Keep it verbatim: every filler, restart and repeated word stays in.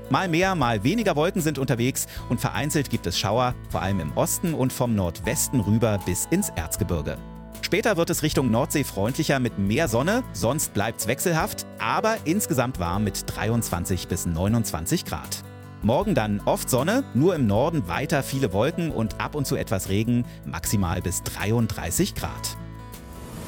Mal mehr, mal weniger Wolken sind unterwegs und vereinzelt gibt es Schauer, vor allem im Osten und vom Nordwesten rüber bis ins Erzgebirge. Später wird es Richtung Nordsee freundlicher mit mehr Sonne, sonst bleibt's wechselhaft, aber insgesamt warm mit dreiundzwanzig bis neunundzwanzig Grad. Morgen dann oft Sonne, nur im Norden weiter viele Wolken und ab und zu etwas Regen, maximal bis dreiunddreißig Grad.